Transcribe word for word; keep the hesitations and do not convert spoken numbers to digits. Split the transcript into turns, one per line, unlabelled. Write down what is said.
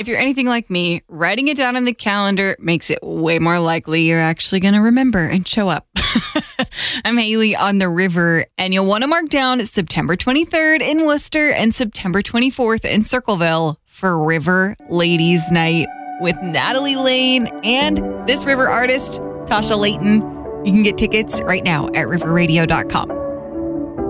If you're anything like me, writing it down on the calendar makes it way more likely you're actually going to remember and show up. I'm Haley on the river, and you'll want to mark down September twenty-third in Worcester and September twenty-fourth in Circleville for River Ladies Night with Natalie Lane and this river artist, Tasha Layton. You can get tickets right now at river radio dot com.